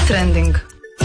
Trending.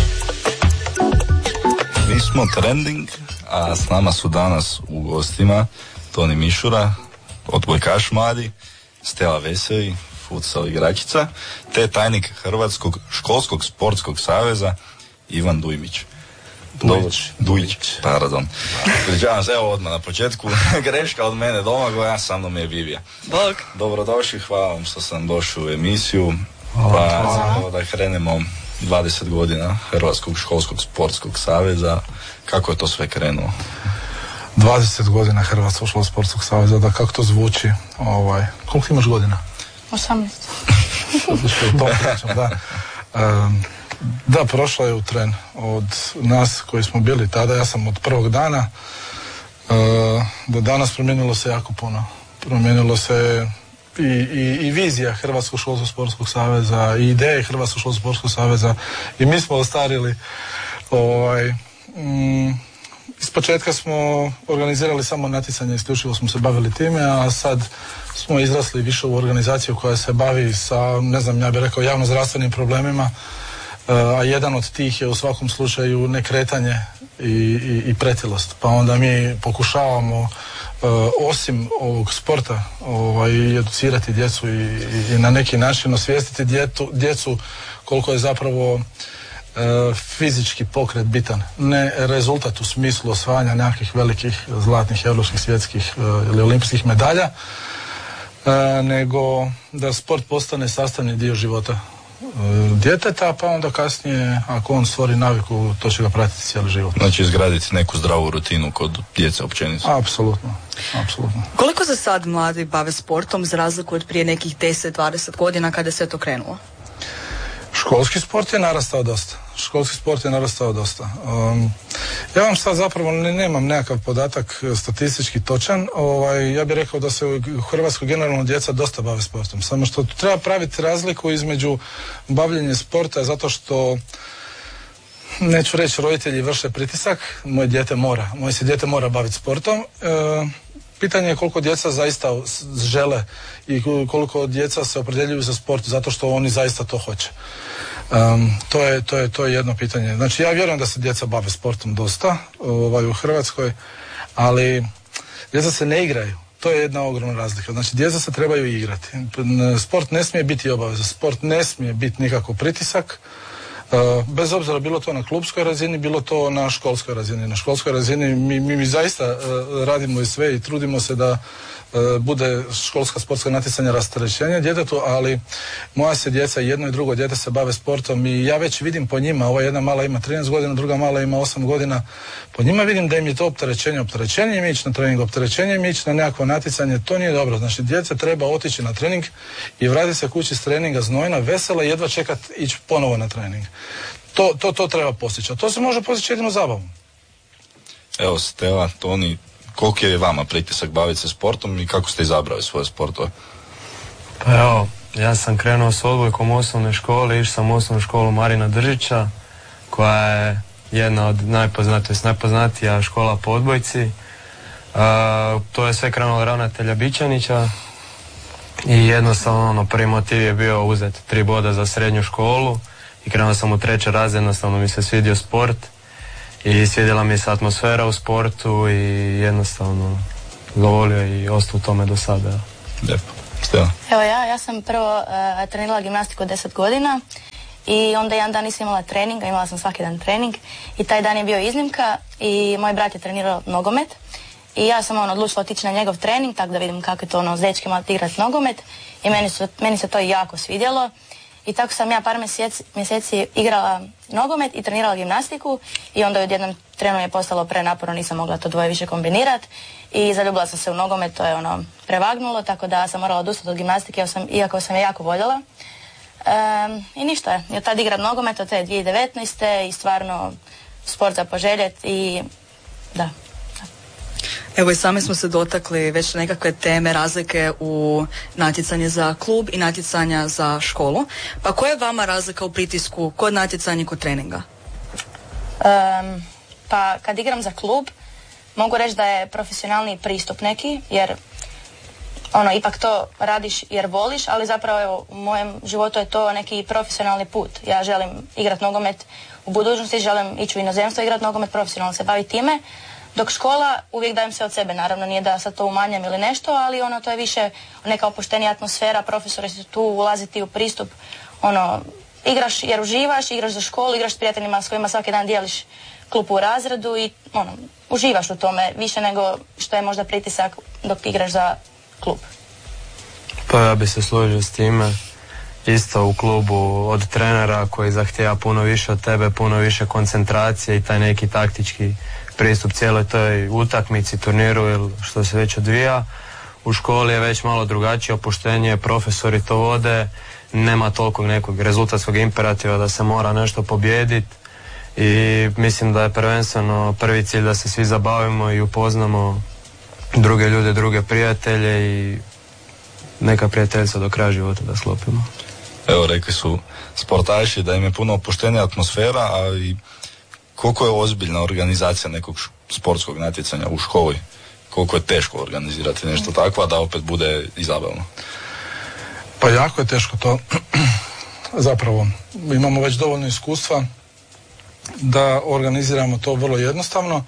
Mi smo Trending, a s nama su danas u gostima Toni Mišura, odbojkaš mladi, Stela Veseli, futsal igračica, te tajnik Hrvatskog školskog sportskog saveza Ivan Dujmić. Dujić, pardon. Pričavam se, evo odmah na početku, greška od mene Domagoja, sa mnom je Vivija. Bog. Dobrodošli, hvala vam što sam došao u emisiju. Da krenemo 20 godina Hrvatskog školskog sportskog saveza. Kako je to sve krenulo? 20 godina Hrvatskog školskog sportskog saveza, da kako to zvuči. Koliko imaš godina? 18. Da, prošlo je u tren od nas koji smo bili tada. Ja sam od prvog dana do danas promijenilo se jako puno. Promijenilo se i vizija Hrvatskog školskog sportskog saveza i ideje Hrvatskog školskog sportskog saveza i mi smo ostarili. Ispočetka smo organizirali samo natjecanje, isključivo smo se bavili time, a sad smo izrasli više u organizaciju koja se bavi sa, ne znam, ja bih rekao, javnozdravstvenim problemima, a jedan od tih je u svakom slučaju nekretanje i pretilost. Pa onda mi pokušavamo osim ovog sporta educirati djecu i na neki način osvijestiti djecu koliko je zapravo fizički pokret bitan. Ne rezultat u smislu osvajanja nekakvih velikih zlatnih, europskih, svjetskih ili olimpijskih medalja, nego da sport postane sastavni dio života djeteta, pa onda kasnije, ako on stvori naviku, to će ga pratiti cijeli život. Znači izgraditi neku zdravu rutinu kod djece općenito. Apsolutno. Koliko za sad mladi bave sportom za razliku od prije nekih 10-20 godina kada se to krenulo? Školski sport je narastao dosta. Ja vam sad zapravo nemam nekakav podatak statistički točan. Ja bih rekao da se u Hrvatskoj generalno djeca dosta bave sportom. Samo što treba praviti razliku između bavljenja sporta zato što, neću reći roditelji vrše pritisak, moje se dijete mora baviti sportom. Pitanje je koliko djeca zaista žele i koliko djeca se opredjeljuju za sport zato što oni zaista to hoće. To je jedno pitanje. Znači, ja vjerujem da se djeca bave sportom dosta u Hrvatskoj, ali djeca se ne igraju. To je jedna ogromna razlika. Znači, djeca se trebaju igrati. Sport ne smije biti obaveza. Sport ne smije biti nikako pritisak. Bez obzira bilo to na klubskoj razini, bilo to na školskoj razini. Na školskoj razini mi zaista radimo i sve i trudimo se da bude školska sportska natjecanja rasterećenja djetetu, ali moja se djeca, jedno i drugo dijete se bave sportom i ja već vidim po njima, ova jedna mala ima 13 godina, druga mala ima 8 godina, po njima vidim da im je to opterećenje im ići na trening, opterećenje im ići na nekakvo natjecanje, to nije dobro. Znači, djeca treba otići na trening i vratiti se kući s treninga znojna, vesela i jedva čekat ići ponovo na trening. To treba postići, a to se može postići jedino zabavom. Evo, Stela, Toni, koliko je vama pritisak baviti se sportom i kako ste izabrali svoje sportove? Pa evo, ja sam krenuo s odbojkom u osnovnoj školi, išao sam u osnovnu školu Marina Držića, koja je jedna od najpoznatija škola po odbojci. To je sve krenulo od ravnatelja Bičanića i jednostavno prvi motiv je bio uzeti 3 boda za srednju školu i krenuo sam u 3. razred, jednostavno mi se svidio sport. I svidjela mi se atmosfera u sportu i jednostavno zavolio i ostao u tome do sada. Lijepo. Stela? Evo ja sam prvo trenirala gimnastiku 10 godina i onda jedan dan nisam imala trening, a imala sam svaki dan trening i taj dan je bio iznimka i moj brat je trenirao nogomet i ja sam odlučila otići na njegov trening tako da vidim kako je to s dečkima igrati nogomet i meni se to jako svidjelo. I tako sam ja par mjeseci igrala nogomet i trenirala gimnastiku i onda u jednom trenu je postalo prenaporno, nisam mogla to dvoje više kombinirati i zaljubila sam se u nogomet, to je prevagnulo, tako da sam morala odustati od gimnastike, iako sam je jako voljela. I ništa je, od tad igram nogomet od te 2019. i stvarno sport za poželjet i da. Evo i sami smo se dotakli već nekakve teme, razlike u natjecanje za klub i natjecanja za školu. Pa koja je vama razlika u pritisku kod natjecanja i kod treninga? Pa kad igram za klub mogu reći da je profesionalni pristup neki, jer ipak to radiš jer voliš, ali zapravo evo, u mojem životu je to neki profesionalni put. Ja želim igrati nogomet u budućnosti, želim ići u inozemstvo igrati nogomet, profesionalno se baviti time, dok škola uvijek dajem sve od sebe, naravno nije da sad to umanjam ili nešto, ali to je više neka opuštenija atmosfera, profesori su tu, ulaziti u pristup, igraš jer uživaš, igraš za školu, igraš s prijateljima s kojima svaki dan dijeliš klupu u razredu i uživaš u tome više nego što je možda pritisak dok igraš za klub. Pa ja bi se složio s time. Isto u klubu od trenera koji zahtijeva puno više od tebe, puno više koncentracije i taj neki taktički pristup cijeloj toj utakmici, turniru ili što se već odvija. U školi je već malo drugačije opuštenje, profesori to vode, nema toliko nekog rezultatskog imperativa da se mora nešto pobijediti i mislim da je prvenstveno prvi cilj da se svi zabavimo i upoznamo druge ljude, druge prijatelje i neka prijateljstva do kraja života da sklopimo. Evo, rekli su sportaši da im je puno opuštenija atmosfera, a i koliko je ozbiljna organizacija nekog sportskog natjecanja u školi, koliko je teško organizirati nešto takvo, da opet bude i zabavno. Pa jako je teško to. Zapravo, imamo već dovoljno iskustva da organiziramo to vrlo jednostavno,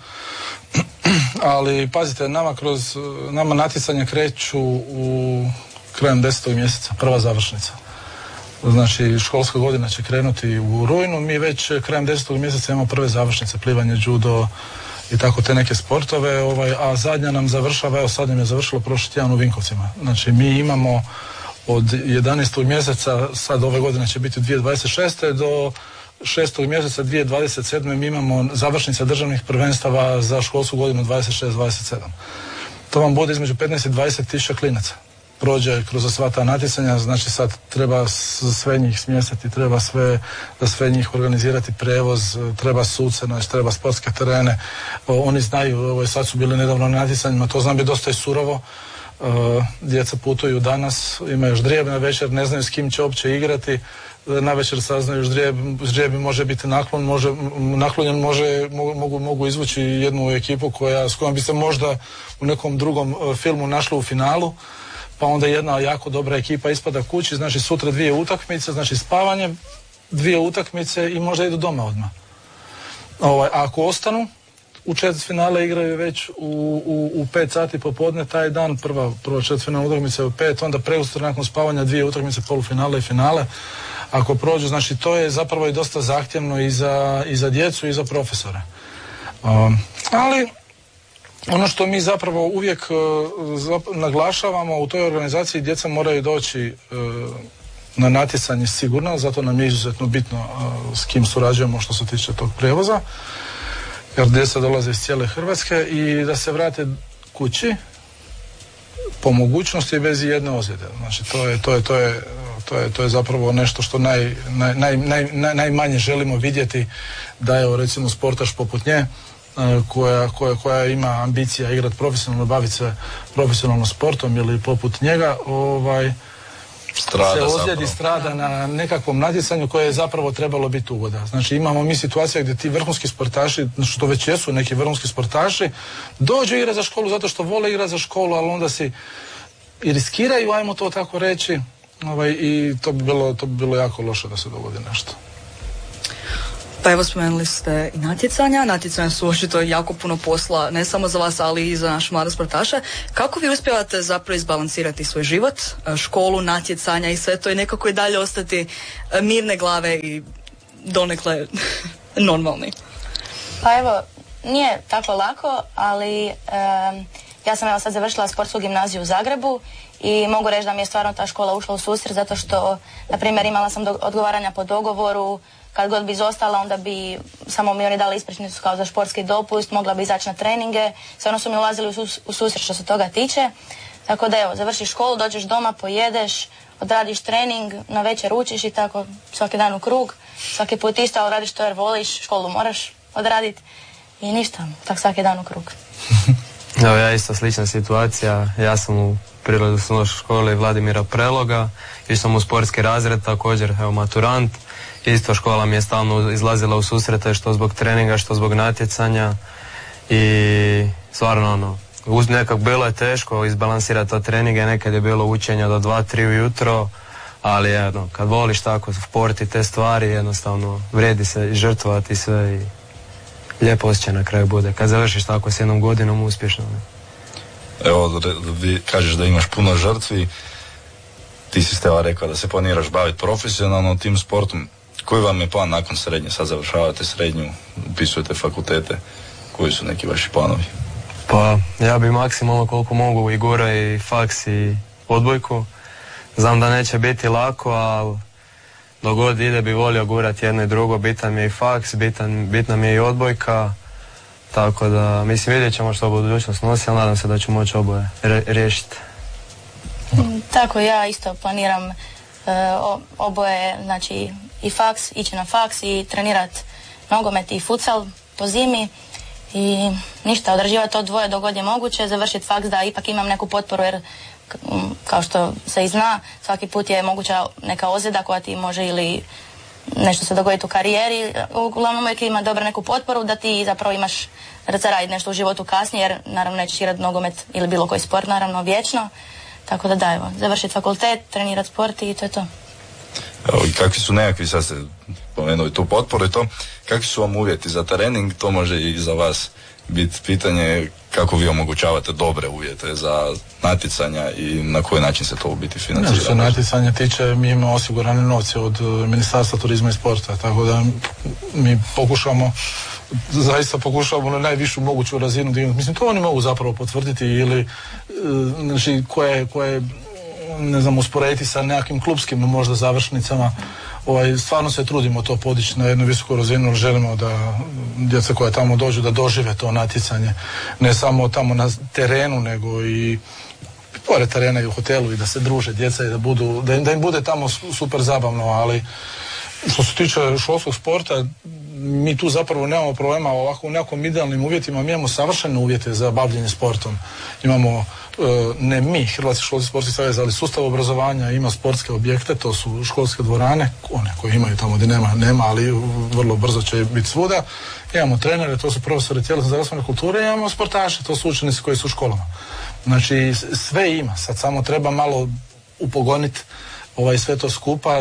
ali pazite, nama natjecanja kreću u krajem 10. mjeseca, prva završnica. Znači, školska godina će krenuti u rujnu, mi već krajem 10. mjeseca imamo prve završnice, plivanje, judo i tako te neke sportove, a zadnja nam završava, evo sad nam je završilo prošli tjedan u Vinkovcima. Znači, mi imamo od 11. mjeseca, sad ove godine će biti 2026. do 6. mjeseca 2027. mi imamo završnice državnih prvenstava za školsku godinu 26-27. To vam bude između 15 i 20 tisuća klinaca. Prođe kroz sva ta natjecanja, znači sad treba sve njih smjestiti, treba za sve njih organizirati prevoz, treba suce, znači treba sportske terene. Oni znaju, sad su bili nedavno na natjecanjima, to znam bi dosta i surovo. Djeca putuju danas, imaju ždrijeb na večer, ne znaju s kim će uopće igrati. Na večer saznaju ždrijeb može biti naklonjen, mogu izvući jednu ekipu s kojom bi se možda u nekom drugom filmu našlo u finalu, pa onda jedna jako dobra ekipa ispada kući, znači sutra 2 utakmice, znači spavanje, 2 utakmice i možda idu doma odmah. A ako ostanu, u četvrtfinale igraju već u 5 sati popodne taj dan, prva četvrtfinalna utakmica u 5, onda preustra nakon spavanja 2 utakmice, polufinale i finale. Ako prođu, znači to je zapravo i dosta zahtjevno i za djecu i za profesore. Ali ono što mi zapravo uvijek naglašavamo u toj organizaciji, djeca moraju doći na natjecanje sigurno, zato nam je izuzetno bitno s kim surađujemo što se tiče tog prijevoza, jer djeca dolaze iz cijele Hrvatske i da se vrate kući po mogućnosti bez jedne ozljede. Znači to je zapravo nešto što najmanje želimo vidjeti, da je recimo sportaš poput nje koja ima ambicija igrati profesionalno, baviti se profesionalno sportom ili poput njega, se ozljedi, strada na nekakvom natjecanju koje je zapravo trebalo biti ugoda. Znači imamo mi situacije gdje ti vrhunski sportaši, što već jesu neki vrhunski sportaši, dođu igrati za školu zato što vole igrati za školu, ali onda si i riskiraju, ajmo to tako reći, i to bi bilo jako loše da se dogodi nešto. Pa evo, spomenuli ste i natjecanja su očito jako puno posla, ne samo za vas, ali i za naše mlade sportaše. Kako vi uspijevate zapravo izbalansirati svoj život, školu, natjecanja i sve to i nekako i dalje ostati mirne glave i donekle normalni? Pa evo, nije tako lako, ali ja sam sad završila sportsku gimnaziju u Zagrebu i mogu reći da mi je stvarno ta škola ušla u susret zato što, na primjer, imala sam odgovaranja po dogovoru. Kad god bi izostala, onda bi samo mi oni dali ispričnicu kao za športski dopust, mogla bi izaći na treninge, stvarno su mi ulazili u susret što se toga tiče. Tako da evo, završiš školu, dođeš doma, pojedeš, odradiš trening, na večer učiš i tako svaki dan u krug. Svaki put isto, ali radiš to jer voliš, školu moraš odraditi i ništa, tako svaki dan u krug. Evo, ja isto slična situacija, ja sam u prirodoslovnoj školi Vladimira Preloga, išao sam u sportski razred, također evo maturant. Isto škola mi je stalno izlazila u susrete što zbog treninga, što zbog natjecanja i stvarno nekak bilo je teško izbalansirati to treninge, nekad je bilo učenja do 2-3 ujutro, ali kad voliš tako sport i te stvari, jednostavno vredi se i žrtvovati sve i lijepo osjećaj na kraju bude kad završiš tako s jednom godinom uspješno. Evo, vi kažeš da imaš puno žrtvi, ti si Stela rekao da se planiraš baviti profesionalno tim sportom. Koji vam je plan nakon srednje? Sad završavate srednju, upisujete fakultete, koji su neki vaši planovi? Pa ja bi maksimalno koliko mogu i gura i faks i odbojku. Znam da neće biti lako, ali dok god ide bi volio gurati jedno i drugo. Bitan mi je i faks, bitna mi je i odbojka. Tako da, mislim, vidjet ćemo što budućnost nosi, ali nadam se da ću moći oboje riješiti. Tako, ja isto planiram oboje, znači i faks, ići na faks i trenirati nogomet i futsal po zimi. I ništa, odrađivati to dvoje dok god je moguće, završiti faks da ipak imam neku potporu, jer kao što se i zna, svaki put je moguća neka ozljeda koja ti može ili nešto se dogoditi u karijeri. Uglavnom uvijek ima dobro neku potporu da ti zapravo imaš zaraditi nešto u životu kasnije, jer naravno nećeš igrati nogomet ili bilo koji sport, naravno vječno. Tako da evo, završiti fakultet, trenirati sport i to je to. Evo, i kakvi su nekakvi, sad ste pomenuli tu potporu i to, kakvi su vam uvjeti za trening, to može i za vas biti pitanje kako vi omogućavate dobre uvjete za natjecanja i na koji način se to u biti financira. Što se natjecanja tiče, mi imamo osigurane novce od Ministarstva turizma i sporta, tako da mi zaista pokušavamo na najvišu moguću razinu dignuti. Mislim, to oni mogu zapravo potvrditi ili znači, koje ne znam, usporediti sa nekakvim klubskim možda završnicama. Stvarno se trudimo to podići na jednu visoku razinu, želimo da djeca koja tamo dođu da dožive to natjecanje, ne samo tamo na terenu, nego i pored terena i u hotelu i da se druže djeca i da im bude tamo super zabavno, ali što se tiče školskog sporta, mi tu zapravo nemamo problema ovako u nekom idealnim uvjetima, mi imamo savršene uvjete za bavljenje sportom. Imamo, ne mi, Hrvatski školski sportski savez, ali sustav obrazovanja ima sportske objekte, to su školske dvorane, one koje imaju tamo gdje nema, ali vrlo brzo će biti svuda. Imamo trenere, to su profesori tjelesne zdravstvene kulture, i imamo sportaše, to su učenici koji su u školama. Znači, sve ima, sad samo treba malo upogoniti sve to skupa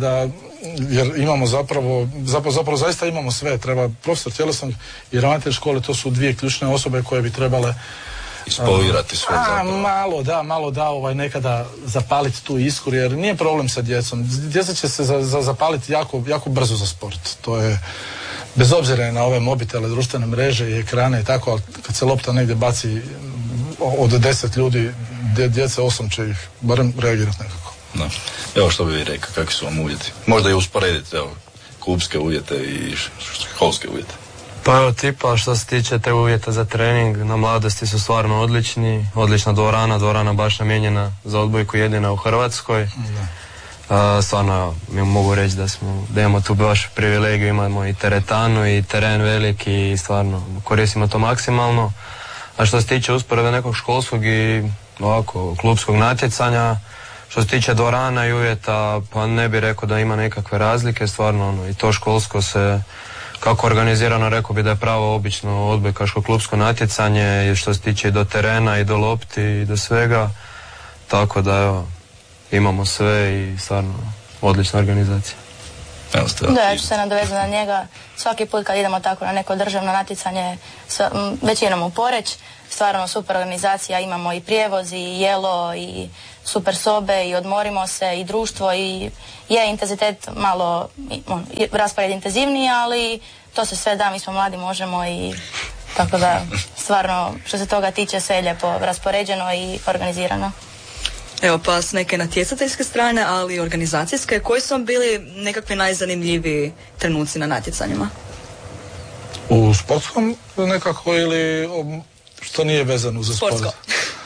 jer imamo zapravo zaista imamo sve, treba profesor tjelesnog i ravnatelj škole, to su dvije ključne osobe koje bi trebale ispolirati sve zapravo. Malo nekada zapaliti tu iskru, jer nije problem sa djecom. Djeca će se zapaliti jako brzo za sport. To je, bez obzira na ove mobitele, društvene mreže i ekrane i tako, ali kad se lopta negdje baci od 10 ljudi, djece 8 će ih barem reagirati nekako. Da. Evo što bi vi rekao, kakvi su vam uvjeti? Možda i usporediti klubske uvjete i školske uvjete. Pa evo tipa što se tiče te uvjeta za trening, na Mladosti su stvarno odlični, odlična dvorana baš namijenjena za odbojku, jedina u Hrvatskoj. Stvarno mi mogu reći da imamo tu baš privilegiju, imamo i teretanu i teren veliki i stvarno koristimo to maksimalno. A što se tiče usporede nekog školskog i ovako klubskog natjecanja, što se tiče dvorana i uvjeta, pa ne bih rekao da ima nekakve razlike, stvarno i to školsko se kako organizirano, rekao bi da je pravo obično odbojkaško klubsko natjecanje, i što se tiče i do terena i do lopti i do svega, tako da evo, imamo sve i stvarno odlična organizacija. Da, ja ću se nadovezati na njega. Svaki put kad idemo tako na neko državno natjecanje, većinom u Poreć, stvarno super organizacija, imamo i prijevoz i jelo i super sobe i odmorimo se i društvo i je intenzitet malo, raspored intenzivniji, ali to se sve da, mi smo mladi, možemo i tako da stvarno što se toga tiče sve je lijepo raspoređeno i organizirano. Evo pa s neke natjecateljske strane, ali i organizacijske, koji su vam bili nekakvi najzanimljiviji trenuci na natjecanjima? U sportskom nekako ili što nije vezano za sport? Sportsko.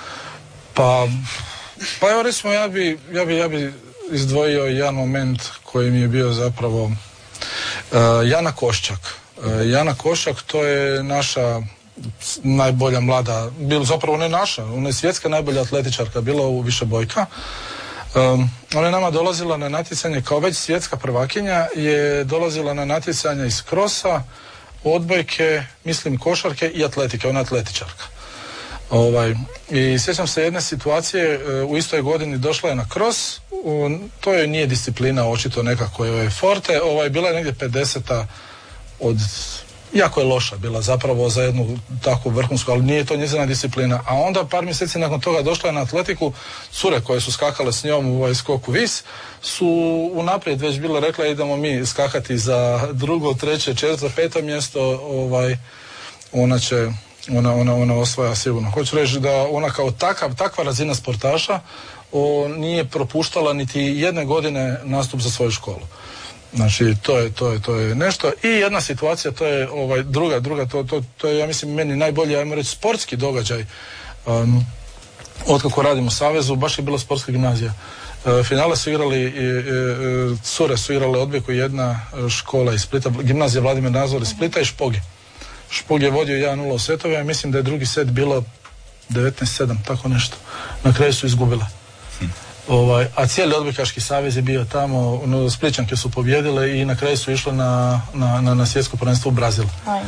Pa evo recimo ja bi izdvojio jedan moment koji mi je bio zapravo Jana Koščak. Jana Koščak, to je naša najbolja mlada, zapravo ne naša, ona je svjetska najbolja atletičarka, bila u višebojka. Ona je nama dolazila na natjecanje kao već svjetska prvakinja, je dolazila na natjecanje iz krosa, odbojke, mislim košarke i atletike, ona je atletičarka. I sjećam se jedne situacije, u istoj godini došla je na cross, to joj nije disciplina, očito nekako je forte, bila je negdje 50. od... Jako je loša bila zapravo za jednu takvu vrhunsku, ali nije to njezina disciplina. A onda par mjeseci nakon toga došla je na atletiku, cure koje su skakale s njom u skoku vis, su unaprijed već bile rekle idemo mi skakati za drugo, treće, četvrto, peto mjesto, ona osvaja sigurno. Hoću reći da ona kao takva razina sportaša nije propuštala niti jedne godine nastup za svoju školu. Znači, to je nešto. I jedna situacija, to je druga, to je, ja mislim, meni najbolji, ajmo reći, sportski događaj. Otkako radim u Savezu, baš je bila sportska gimnazija. Finale su igrali, cure su igrale odbojku, jedna škola iz Splita, gimnazija Vladimir Nazor iz Splita i Špoge. Špog je vodio 1-0 u setove, ja mislim da je drugi set bilo 19-7, tako nešto. Na kraju su izgubile. A cijeli odbojkaški savez je bio tamo, Splićanke su pobjedile i na kraju su išle na svjetsko prvenstvo u Brazilu.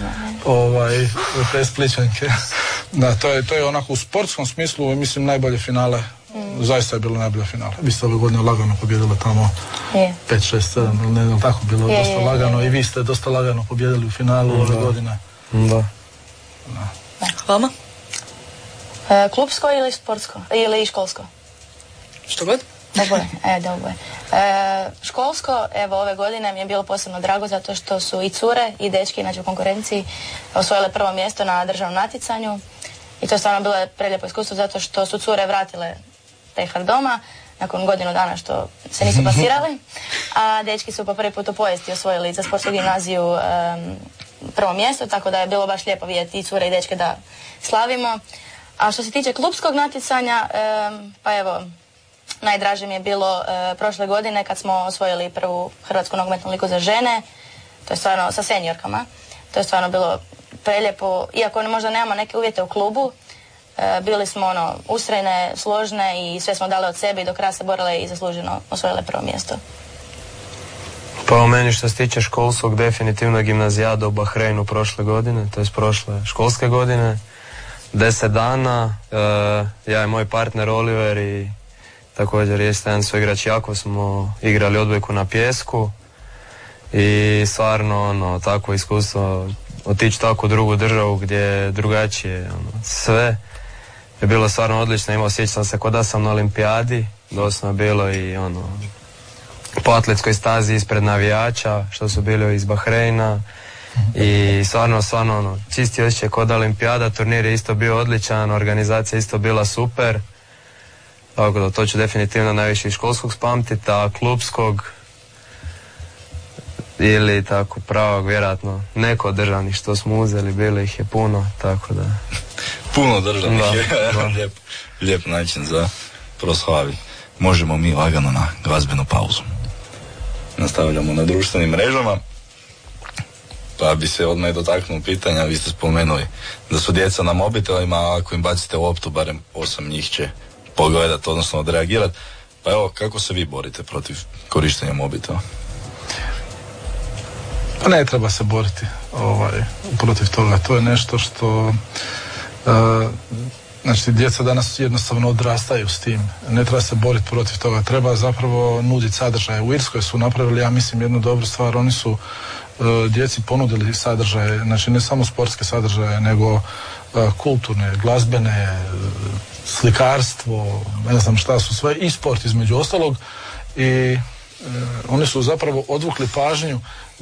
Te Splićanke. Da, to je onako u sportskom smislu, mislim, najbolje finale. Zaista je bilo najbolje finale. Vi ste ove godine lagano pobjedili tamo 5, 6, 7, ne znam, tako bilo dosta lagano i vi ste dosta lagano pobjedili u finalu ove godine. Da. Vama? Klubsko ili sportsko? Ili školsko? Što god? Oboje. Školsko, evo, ove godine mi je bilo posebno drago zato što su i cure i dečki, znači u konkurenciji, osvojile prvo mjesto na državnom natjecanju i to je stvarno bilo prelijepo iskustvo zato što su cure vratile pehar doma nakon godinu dana što se nisu plasirali, a dečki su po prvi put u povijesti osvojili za sportsku gimnaziju prvo mjesto, tako da je bilo baš lijepo vidjeti i cure i dečke da slavimo. A što se tiče klubskog natjecanja, pa evo, najdraže mi je bilo prošle godine kad smo osvojili prvu Hrvatsku nogometnu ligu za žene, to je stvarno sa seniorkama, to je stvarno bilo prelijepo, iako možda nemamo neke uvjete u klubu, bili smo ustrajne, složne i sve smo dali od sebe i do kraja se borile i zasluženo osvojile prvo mjesto. Pa u meni što se tiče školskog, definitivno gimnazijada u Bahreinu prošle godine, to je prošle školske godine, 10 dana, ja i moj partner Oliver i također je jedan suigrač Jako smo igrali odbojku na pijesku i stvarno takvo iskustvo otići tako u drugu državu gdje je drugačije sve je bilo stvarno odlično. Sjećam se kao da sam na olimpijadi, doslovno bilo i po atletskoj stazi ispred navijača što su bili iz Bahreina i stvarno čisti osjećaj kod olimpijada, turnir je isto bio odličan, organizacija isto bila super. Tako da to ću definitivno najviše iz školskog spamtiti, a klubskog ili tako pravog vjerojatno neko od državnih što smo uzeli, bilo ih je puno, tako da... Puno državnih je lijep način za proslaviti. Možemo mi lagano na glazbenu pauzu. Nastavljamo na društvenim mrežama, pa bi se odmah dotaknuo pitanja, vi ste spomenuli da su djeca na mobitelima, a ako im bacite loptu, barem 8 njih će pogledati, odnosno odreagirati. Pa evo, kako se vi borite protiv korištenja mobitela? Pa ne treba se boriti protiv toga. To je nešto što znači djeca danas jednostavno odrastaju s tim. Ne treba se boriti protiv toga. Treba zapravo nuditi sadržaje. U Irskoj su napravili, ja mislim, jednu dobru stvar. Oni su djeci ponudili sadržaje, znači ne samo sportske sadržaje, nego kulturne, glazbene, slikarstvo, ne znam šta su sve, i sport između ostalog, i oni su zapravo odvukli pažnju